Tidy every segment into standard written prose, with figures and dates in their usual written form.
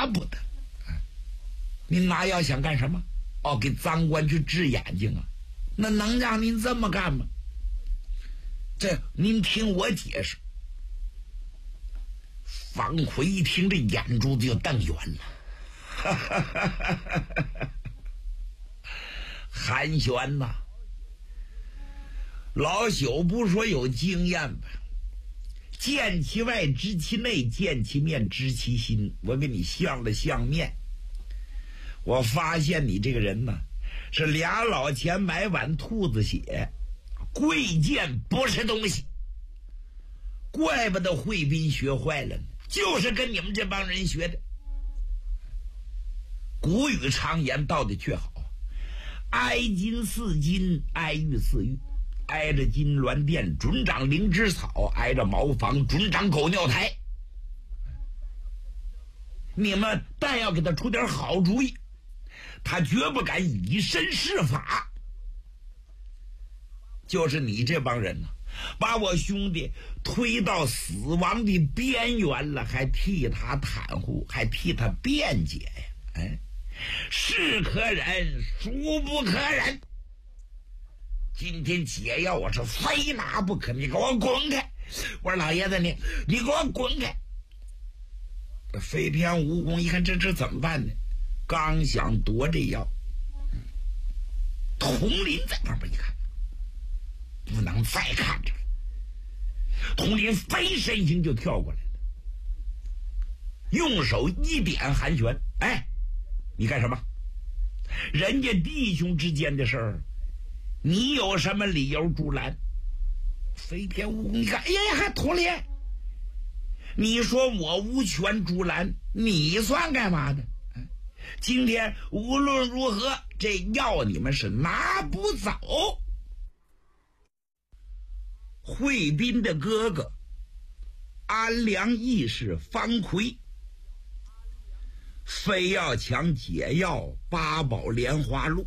巴不得。您拿药想干什么？哦，给赃官去治眼睛啊？那能让您这么干吗？这您听我解释。方奎一听，这眼珠子就瞪圆了。韩玄呐，老朽不说有经验吧，见其外知其内，见其面知其心。我给你相了相面，我发现你这个人呢，是俩老钱买碗兔子血，贵贱不是东西。怪不得惠宾学坏了呢，就是跟你们这帮人学的。古语常言道的却好，挨金似金，挨玉似玉。挨着金銮殿准长灵芝草，挨着茅房准长狗尿苔。你们但要给他出点好主意，他绝不敢以身试法。就是你这帮人呢，把我兄弟推到死亡的边缘了，还替他袒护，还替他辩解呀！是可忍，孰不可忍？今天解药我是非拿不可，你给我滚开！我说老爷子，你给我滚开！飞天蜈蚣一看这怎么办呢？刚想夺这药，佟林在旁边一看，不能再看着了。佟林飞身形就跳过来了，用手一点韩玄：“哎，你干什么？人家弟兄之间的事儿，你有什么理由阻拦？”飞天蜈蚣一看，哎呀，佟林，你说我无权阻拦，你算干嘛的？今天无论如何，这药你们是拿不走。惠宾的哥哥安良义士方奎，非要抢解药八宝莲花露。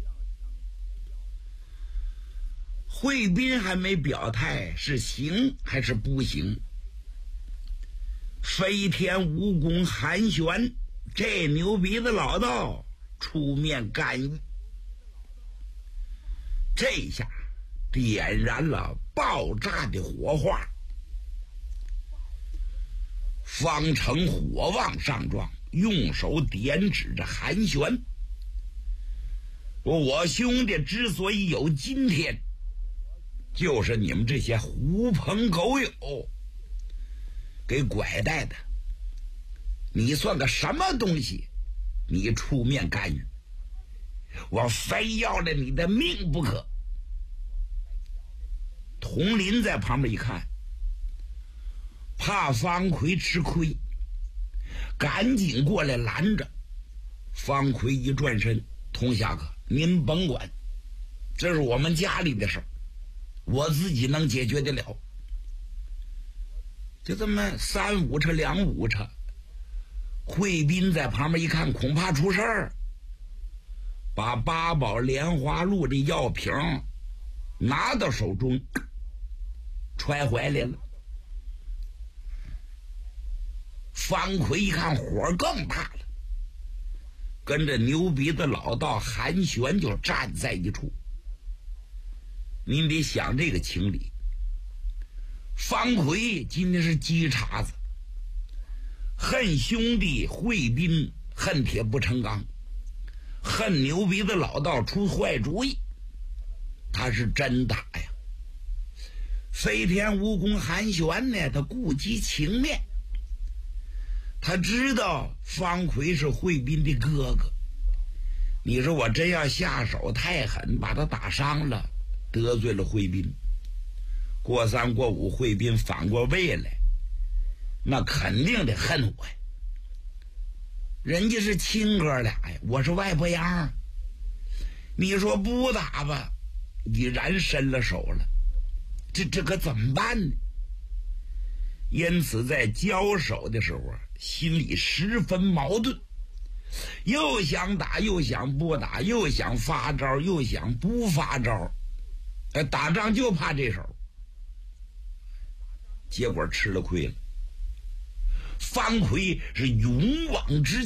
惠宾还没表态是行还是不行。飞天蜈蚣韩玄这牛鼻子老道出面干预，这下点燃了爆炸的火花。方成火旺上状，用手点指着韩玄，说我兄弟之所以有今天，就是你们这些狐朋狗友给拐带的。你算个什么东西？你出面干预，我非要了你的命不可。佟林在旁边一看，怕方奎吃亏，赶紧过来拦着。方奎一转身：“佟侠客，您甭管，这是我们家里的事儿，我自己能解决得了。”就这么3五车2五车，惠宾在旁边一看，恐怕出事儿，把八宝莲花露的药瓶拿到手中，揣怀里了。方奎一看火更大了，跟着牛鼻子老道韩玄就站在一处。您得想这个情理，方奎今天是鸡叉子，恨兄弟惠宾恨铁不成钢，恨牛鼻子老道出坏主意，他是真打呀。飞天蜈蚣韩玄呢，他顾及情面，他知道方奎是惠宾的哥哥，你说我真要下手太狠，把他打伤了，得罪了惠宾，过3过5惠宾反过味来，那肯定得恨我呀。人家是亲哥俩呀，我是外婆样，你说不打吧，已然伸了手了，这可怎么办呢？因此在交手的时候啊，心里十分矛盾，又想打又想不打，又想发招又想不发招，打仗就怕这手，结果吃了亏了。方奎是勇往直